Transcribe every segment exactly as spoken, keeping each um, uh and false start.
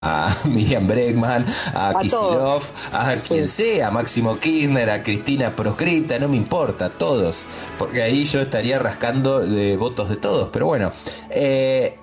a Miriam Bregman, a, A Kicillof, a Sí. quien sea, a Máximo Kirchner, a Cristina Proscripta, no me importa, todos, porque ahí yo estaría rascando de votos de todos, pero bueno, eh,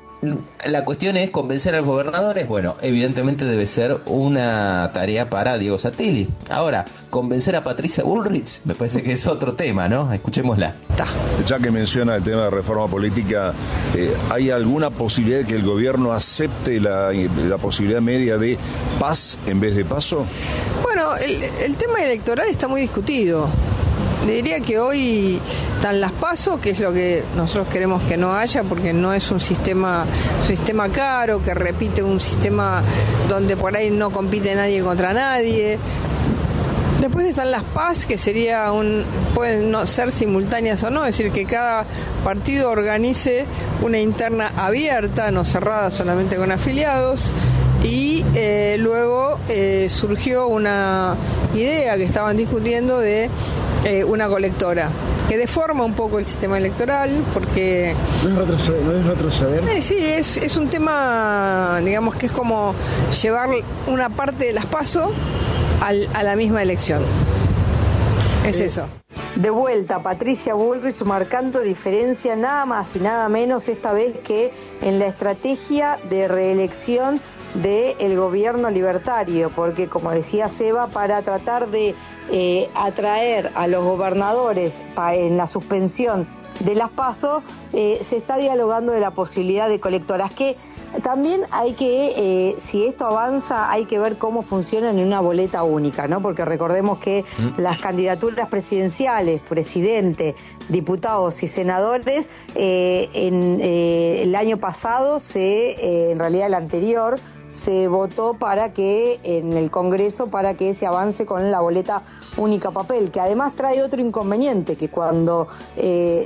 la cuestión es convencer a los gobernadores. Bueno, evidentemente debe ser una tarea para Diego Santilli. Ahora, convencer a Patricia Bullrich me parece que es otro tema, ¿no? Escuchémosla. Ya que menciona el tema de reforma política, eh, ¿hay alguna posibilidad de que el gobierno acepte la, la posibilidad media de paz en vez de paso? Bueno, el, el tema electoral está muy discutido. Le diría que hoy están las PASO, que es lo que nosotros queremos que no haya, porque no es un sistema, un sistema caro, que repite un sistema donde por ahí no compite nadie contra nadie. Después están las P A S, que sería un, pueden no ser simultáneas o no, es decir, que cada partido organice una interna abierta, no cerrada solamente con afiliados. Y eh, luego eh, surgió una idea que estaban discutiendo de eh, una colectora, que deforma un poco el sistema electoral, porque... ¿No es retroceder? ¿No es retroceder? Eh, sí, es, es un tema, digamos, que es como llevar una parte de las PASO al, a la misma elección. Es eh. eso. De vuelta, Patricia Bullrich marcando diferencia nada más y nada menos esta vez que en la estrategia de reelección del gobierno libertario, porque como decía Seba, para tratar de eh, atraer a los gobernadores pa, en la suspensión de las PASO, eh, se está dialogando de la posibilidad de colectoras, que también hay que, eh, si esto avanza, hay que ver cómo funcionan en una boleta única, ¿no? Porque recordemos que ¿Mm? las candidaturas presidenciales, presidente, diputados y senadores, eh, en eh, el año pasado, se, eh, en realidad el anterior, se votó para que en el Congreso para que se avance con la boleta única papel, que además trae otro inconveniente, que cuando eh,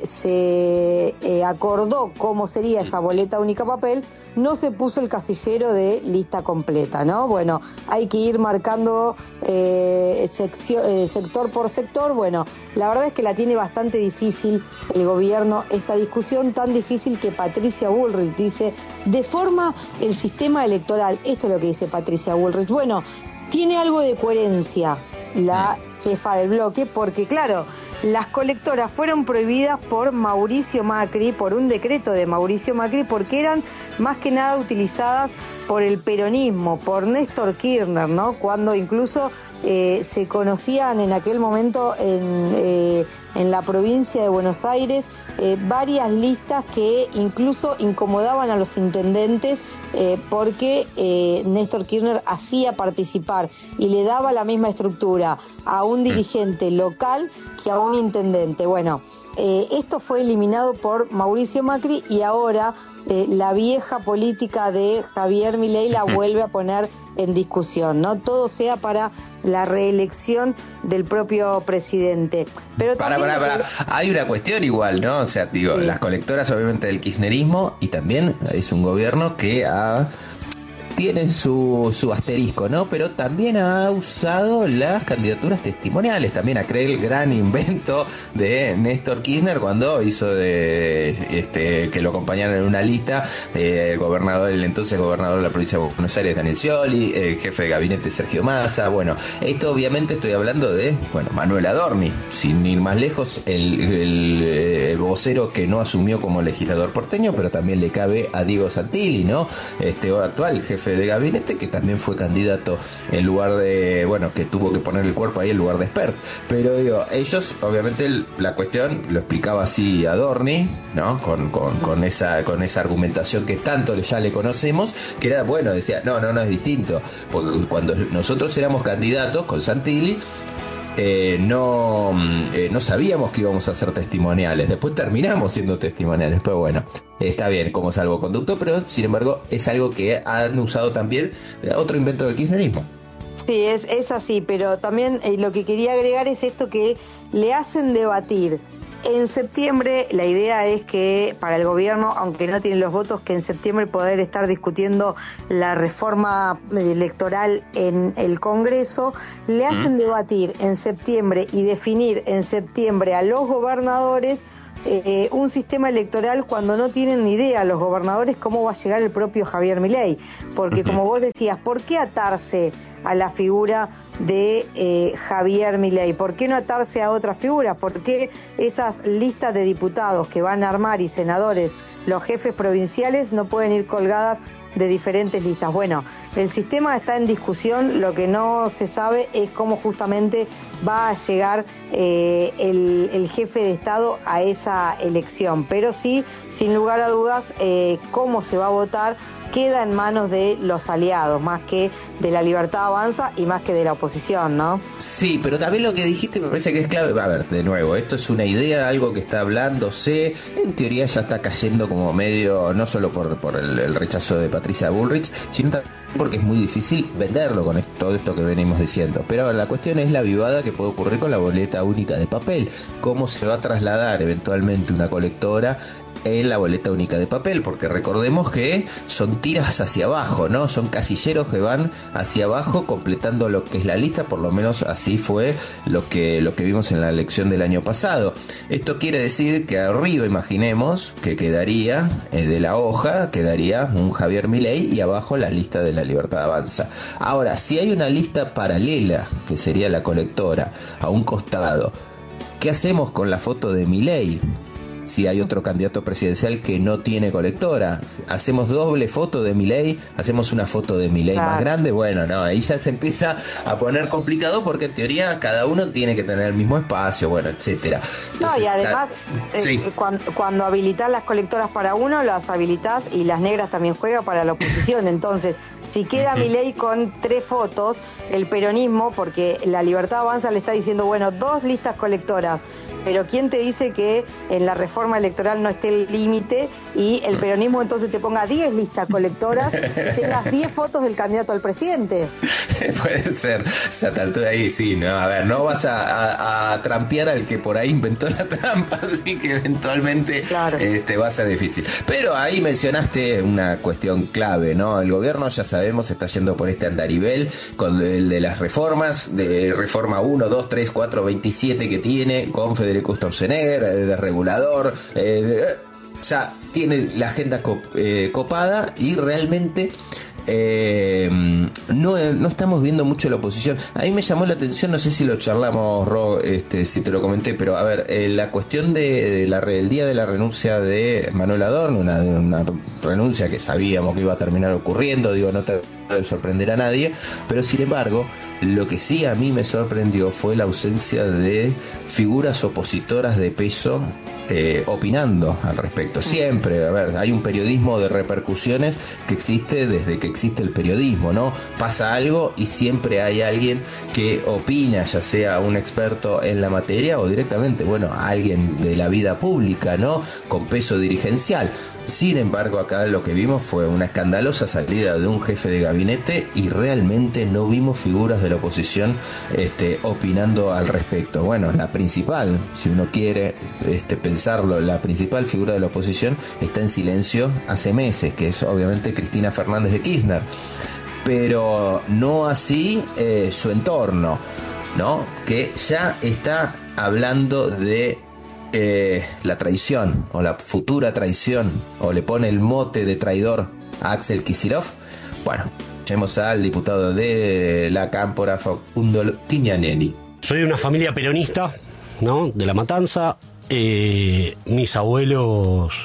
se eh, acordó cómo sería esa boleta única papel, no se puso el casillero de lista completa, ¿no? Bueno, hay que ir marcando eh, sección, eh, sector por sector. Bueno, la verdad es que la tiene bastante difícil el gobierno, esta discusión tan difícil que Patricia Bullrich dice, deforma el sistema electoral. Esto es lo que dice Patricia Bullrich. Bueno, tiene algo de coherencia la jefa del bloque, porque claro, las colectoras fueron prohibidas por Mauricio Macri, por un decreto de Mauricio Macri, porque eran más que nada utilizadas por el peronismo, por Néstor Kirchner, ¿no? Cuando incluso eh, se conocían en aquel momento en, eh, en la provincia de Buenos Aires eh, varias listas que incluso incomodaban a los intendentes eh, porque eh, Néstor Kirchner hacía participar y le daba la misma estructura a un dirigente local que a un intendente. Bueno, eh, esto fue eliminado por Mauricio Macri y ahora eh, la vieja política de Javier Milei la vuelve a poner en discusión, ¿no? Todo sea para la reelección del propio presidente. Pero para, para, para. Hay una cuestión igual, ¿no? O sea, digo, sí. Las colectoras obviamente del kirchnerismo, y también es un gobierno que ha... tiene su, su asterisco, ¿no? Pero también ha usado las candidaturas testimoniales. También aquel el gran invento de Néstor Kirchner cuando hizo de este que lo acompañaran en una lista eh, el gobernador, el entonces gobernador de la provincia de Buenos Aires, Daniel Scioli, el jefe de gabinete Sergio Massa. Bueno, esto obviamente estoy hablando de, bueno, Manuel Adorni, sin ir más lejos, el, el, el vocero que no asumió como legislador porteño, pero también le cabe a Diego Santilli, ¿no? Este actual jefe de gabinete, que también fue candidato en lugar de, bueno, que tuvo que poner el cuerpo ahí en lugar de Spert. Pero digo, ellos, obviamente la cuestión lo explicaba así Adorni, ¿no? Con, con, con esa con esa argumentación que tanto ya le conocemos, que era, bueno, decía, no, no, no es distinto, porque cuando nosotros éramos candidatos con Santilli, Eh, no, eh, no sabíamos que íbamos a hacer testimoniales. Después terminamos siendo testimoniales, pero bueno, está bien como salvoconducto, pero sin embargo es algo que han usado también, otro invento del kirchnerismo. Sí, es, es así, pero también eh, lo que quería agregar es esto, que le hacen debatir. En septiembre la idea es que para el gobierno, aunque no tiene los votos, que en septiembre poder estar discutiendo la reforma electoral en el Congreso, le hacen debatir en septiembre y definir en septiembre a los gobernadores eh, un sistema electoral cuando no tienen ni idea los gobernadores cómo va a llegar el propio Javier Milei. Porque como vos decías, ¿por qué atarse a la figura de eh, Javier Milei? ¿Por qué no atarse a otra figura? ¿Por qué esas listas de diputados que van a armar y senadores, los jefes provinciales, no pueden ir colgadas de diferentes listas? Bueno, el sistema está en discusión, lo que no se sabe es cómo justamente va a llegar eh, el, el jefe de Estado a esa elección, pero sí, sin lugar a dudas, eh, cómo se va a votar queda en manos de los aliados, más que de la Libertad Avanza y más que de la oposición, ¿no? Sí, pero también lo que dijiste me parece que es clave. A ver, de nuevo, esto es una idea, algo que está hablándose, en teoría ya está cayendo como medio, no solo por, por el, el rechazo de Patricia Bullrich, sino también porque es muy difícil venderlo con esto, todo esto que venimos diciendo. Pero la cuestión es la vivada que puede ocurrir con la boleta única de papel, cómo se va a trasladar eventualmente una colectora en la boleta única de papel, porque recordemos que son tiras hacia abajo, ¿no? Son casilleros que van hacia abajo completando lo que es la lista, por lo menos así fue lo que, lo que vimos en la elección del año pasado. Esto quiere decir que arriba, imaginemos, que quedaría eh, de la hoja, quedaría un Javier Milei y abajo la lista de la Libertad Avanza. Ahora, si hay una lista paralela, que sería la colectora, a un costado, ¿qué hacemos con la foto de Milei? Si hay otro candidato presidencial que no tiene colectora, hacemos doble foto de Milei, hacemos una foto de Milei claro. más grande, bueno, no, ahí ya se empieza a poner complicado porque en teoría cada uno tiene que tener el mismo espacio, bueno, etcétera. Entonces, no, y además está... sí. eh, cuando, cuando habilitas las colectoras para uno, las habilitas y las negras también juega para la oposición, entonces si queda Milei con tres fotos, el peronismo, porque la Libertad Avanza le está diciendo, bueno, dos listas colectoras, pero ¿quién te dice que en la reforma electoral no esté el límite y el peronismo entonces te ponga diez listas colectoras y tengas diez fotos del candidato al presidente? Puede ser, se ataltó ahí, sí, no, a ver, no vas a, a, a trampear al que por ahí inventó la trampa, así que eventualmente claro. este, va a ser difícil. Pero ahí mencionaste una cuestión clave, ¿no? El gobierno, ya sabemos, está yendo por este andarivel con el de las reformas, de reforma uno, dos, tres, cuatro, veintisiete que tiene, con Federico Sturzenegger, de regulador, eh, o sea, tiene la agenda cop, eh, copada y realmente eh, no, no estamos viendo mucho la oposición. A mí me llamó la atención, no sé si lo charlamos, Ro, este, si te lo comenté, pero a ver, eh, la cuestión de, de la, el día de la renuncia de Manuel Adorno, una, una renuncia que sabíamos que iba a terminar ocurriendo, digo, no te debe sorprender a nadie, pero sin embargo, lo que sí a mí me sorprendió fue la ausencia de figuras opositoras de peso eh, opinando al respecto. Siempre, a ver, hay un periodismo de repercusiones que existe desde que existe el periodismo, ¿no? Pasa algo y siempre hay alguien que opina, ya sea un experto en la materia o directamente, bueno, alguien de la vida pública, ¿no? Con peso dirigencial. Sin embargo, acá lo que vimos fue una escandalosa salida de un jefe de gabinete y realmente no vimos figuras de la oposición este, opinando al respecto. Bueno, la principal, si uno quiere este, pensarlo, la principal figura de la oposición está en silencio hace meses, que es obviamente Cristina Fernández de Kirchner. Pero no así eh, su entorno, ¿no? Que ya está hablando de Eh, la traición o la futura traición, o le pone el mote de traidor a Axel Kicillof. Bueno, escuchemos al diputado de la Cámpora, Facundo Tignanelli. Soy de una familia peronista, ¿no? De La Matanza. Eh, mis abuelos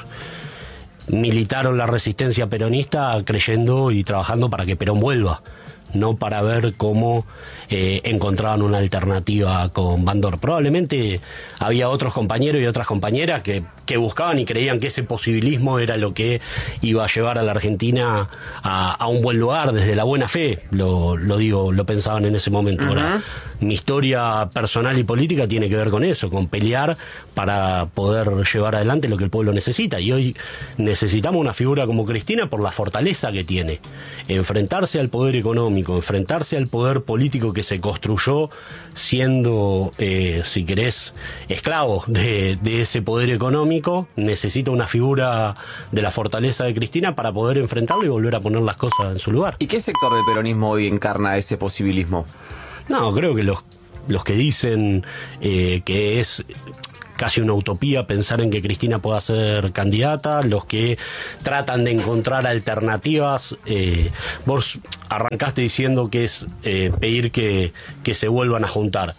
militaron la resistencia peronista creyendo y trabajando para que Perón vuelva, no para ver cómo eh, encontraban una alternativa con Bandor. Probablemente había otros compañeros y otras compañeras que, que buscaban y creían que ese posibilismo era lo que iba a llevar a la Argentina a, a un buen lugar desde la buena fe, lo, lo digo, lo pensaban en ese momento. Uh-huh. Ahora, mi historia personal y política tiene que ver con eso, con pelear para poder llevar adelante lo que el pueblo necesita, y hoy necesitamos una figura como Cristina por la fortaleza que tiene, enfrentarse al poder económico, enfrentarse al poder político que se construyó siendo, eh, si querés, esclavo de, de ese poder económico. Necesita una figura de la fortaleza de Cristina para poder enfrentarlo y volver a poner las cosas en su lugar. ¿Y qué sector del peronismo hoy encarna ese posibilismo? No, creo que los, los que dicen eh, que es... casi una utopía pensar en que Cristina pueda ser candidata, los que tratan de encontrar alternativas. Eh, vos arrancaste diciendo que es eh, pedir que, que se vuelvan a juntar.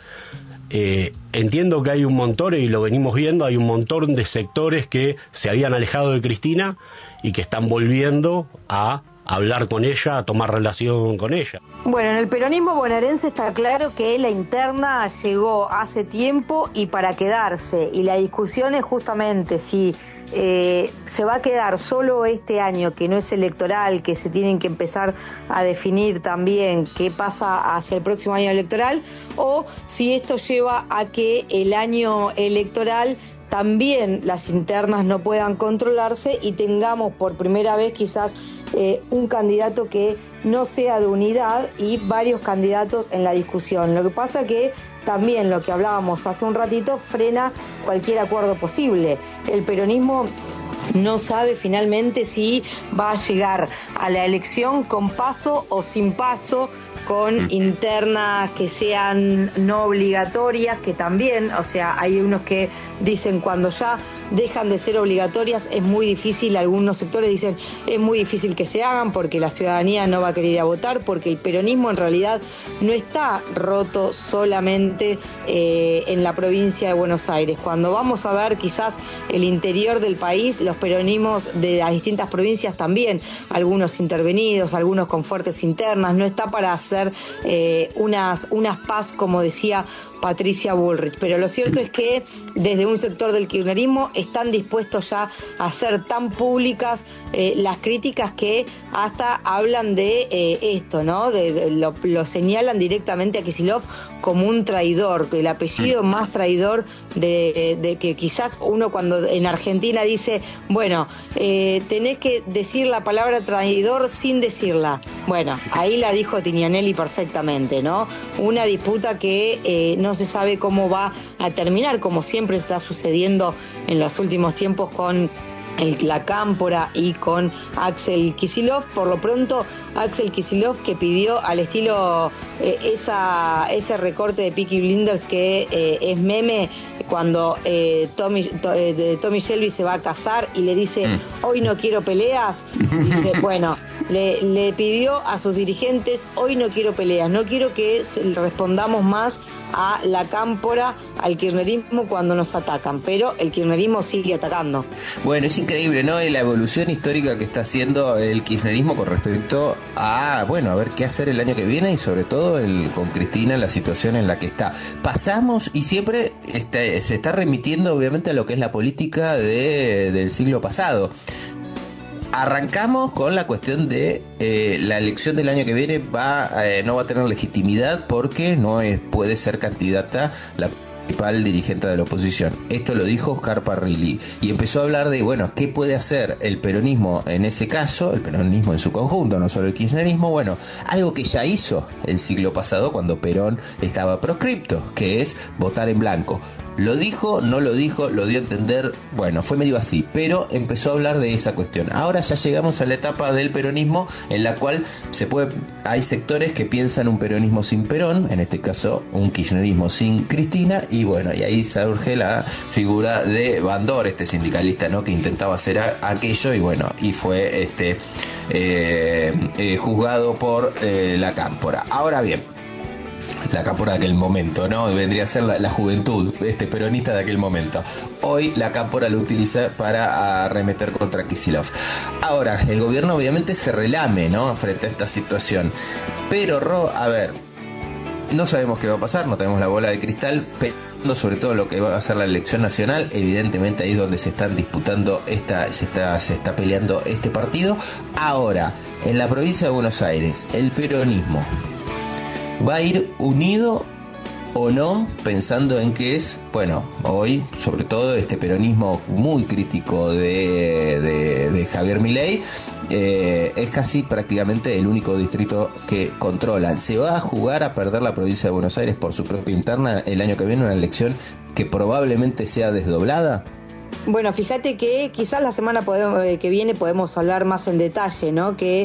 Eh, entiendo que hay un montón, y lo venimos viendo, hay un montón de sectores que se habían alejado de Cristina y que están volviendo a hablar con ella, a tomar relación con ella. Bueno, en el peronismo bonaerense está claro que la interna llegó hace tiempo y para quedarse, y la discusión es justamente si eh, se va a quedar solo este año, que no es electoral, que se tienen que empezar a definir también qué pasa hacia el próximo año electoral, o si esto lleva a que el año electoral también las internas no puedan controlarse y tengamos por primera vez quizás eh, un candidato que no sea de unidad y varios candidatos en la discusión. Lo que pasa que también lo que hablábamos hace un ratito frena cualquier acuerdo posible. El peronismo no sabe finalmente si va a llegar a la elección con paso o sin paso, con internas que sean no obligatorias, que también, o sea, hay unos que dicen cuando ya dejan de ser obligatorias es muy difícil, algunos sectores dicen es muy difícil que se hagan porque la ciudadanía no va a querer ir a votar, porque el peronismo en realidad no está roto solamente eh, en la provincia de Buenos Aires. Cuando vamos a ver quizás el interior del país, los peronismos de las distintas provincias también, algunos intervenidos, algunos con fuertes internas, no está para hacer eh, unas, unas paz, como decía Patricia Bullrich, pero lo cierto es que desde un sector del kirchnerismo están dispuestos ya a hacer tan públicas eh, las críticas que hasta hablan de eh, esto, ¿no? De, de, lo, lo señalan directamente a Kicillof como un traidor, el apellido más traidor de, de, de que quizás uno cuando en Argentina dice, bueno, eh, tenés que decir la palabra traidor sin decirla. Bueno, ahí la dijo Tinianelli perfectamente, ¿no? Una disputa que eh, no se sabe cómo va a terminar, como siempre está sucediendo en los últimos tiempos con el, la Cámpora y con Axel Kicillof. Por lo pronto, Axel Kicillof, que pidió al estilo eh, esa, ese recorte de Peaky Blinders que eh, es meme, cuando eh, Tommy, to, eh, de Tommy Shelby se va a casar y le dice, mm. hoy no quiero peleas, dice, bueno, le, le pidió a sus dirigentes, hoy no quiero peleas, no quiero que respondamos más a la Cámpora, al kirchnerismo cuando nos atacan, pero el kirchnerismo sigue atacando. Bueno, es increíble, ¿no? La evolución histórica que está haciendo el kirchnerismo con respecto a, bueno, a ver qué hacer el año que viene y sobre todo el, con Cristina, la situación en la que está. Pasamos y siempre este, se está remitiendo obviamente a lo que es la política de, del siglo pasado. Arrancamos con la cuestión de eh, la elección del año que viene va eh, no va a tener legitimidad porque no es, puede ser candidata la principal dirigente de la oposición. Esto lo dijo Oscar Parrilli y empezó a hablar de, bueno, ¿qué puede hacer el peronismo en ese caso? El peronismo en su conjunto, no solo el kirchnerismo. Bueno, algo que ya hizo el siglo pasado cuando Perón estaba proscripto, que es votar en blanco. Lo dijo, no lo dijo, lo dio a entender, bueno, fue medio así, pero empezó a hablar de esa cuestión. Ahora ya llegamos a la etapa del peronismo en la cual se puede, hay sectores que piensan un peronismo sin Perón, en este caso un kirchnerismo sin Cristina, y bueno, y ahí surge la figura de Bandor, este sindicalista, ¿no? Que intentaba hacer a, aquello y bueno, y fue este eh, eh, juzgado por eh, la Cámpora. Ahora bien, la Cámpora de aquel momento, ¿no? Vendría a ser la, la juventud este peronista de aquel momento. Hoy la Cámpora lo utiliza para arremeter contra Kicillof. Ahora, el gobierno obviamente se relame, ¿no? Frente a esta situación. Pero, Ro, a ver, no sabemos qué va a pasar, no tenemos la bola de cristal, pero sobre todo lo que va a ser la elección nacional, evidentemente ahí es donde se están disputando esta, se está, se está peleando este partido. Ahora, en la provincia de Buenos Aires, el peronismo ¿va a ir unido o no? Pensando en que es, bueno, hoy, sobre todo este peronismo muy crítico de, de, de Javier Milei, eh, es casi prácticamente el único distrito que controlan. ¿Se va a jugar a perder la provincia de Buenos Aires por su propia interna el año que viene, una elección que probablemente sea desdoblada? Bueno, fíjate que quizás la semana podemos, eh, que viene podemos hablar más en detalle, ¿no? Que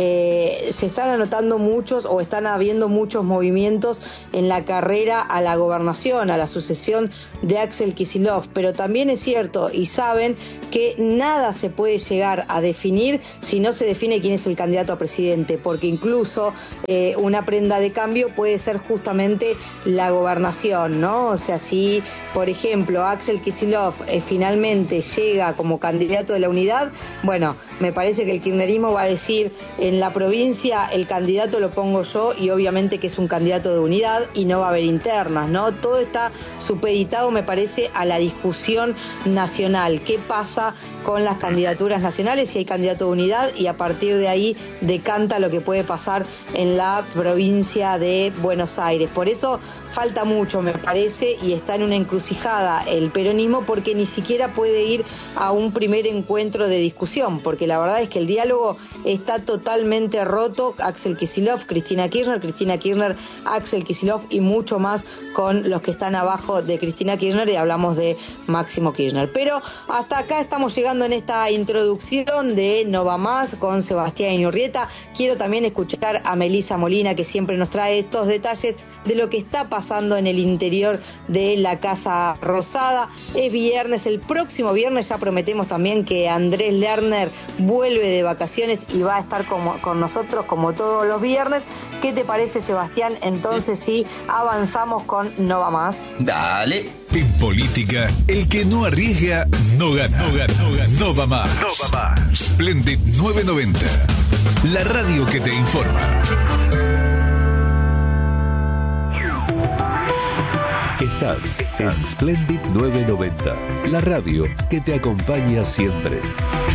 eh, se están anotando muchos o están habiendo muchos movimientos en la carrera a la gobernación, a la sucesión de Axel Kicillof, pero también es cierto y saben que nada se puede llegar a definir si no se define quién es el candidato a presidente, porque incluso eh, una prenda de cambio puede ser justamente la gobernación, ¿no? O sea, si, por ejemplo, Axel Kicillof eh, finalmente llega como candidato de la unidad, bueno, me parece que el kirchnerismo va a decir en la provincia el candidato lo pongo yo y obviamente que es un candidato de unidad y no va a haber internas, ¿no? Todo está supeditado, me parece, a la discusión nacional. ¿Qué pasa con las candidaturas nacionales? Si hay candidato de unidad y a partir de ahí decanta lo que puede pasar en la provincia de Buenos Aires. Por eso falta mucho, me parece, y está en una encrucijada el peronismo porque ni siquiera puede ir a un primer encuentro de discusión, porque la verdad es que el diálogo está totalmente roto. Axel Kicillof, Cristina Kirchner, Cristina Kirchner, Axel Kicillof y mucho más con los que están abajo de Cristina Kirchner, y hablamos de Máximo Kirchner. Pero hasta acá estamos llegando en esta introducción de No Va Más con Sebastián Inurrieta. Quiero también escuchar a Melissa Molina, que siempre nos trae estos detalles de lo que está pasando en el interior de la Casa Rosada. Es viernes, el próximo viernes ya prometemos también que Andrés Lerner vuelve de vacaciones y va a estar como, con nosotros como todos los viernes. ¿Qué te parece, Sebastián? Entonces sí, avanzamos con No Va Más. Dale. En política, el que no arriesga no gana. No gana, no gana. No va más. No va más. Splendid novecientos noventa. La radio que te informa. Estás en Splendid novecientos noventa, la radio que te acompaña siempre.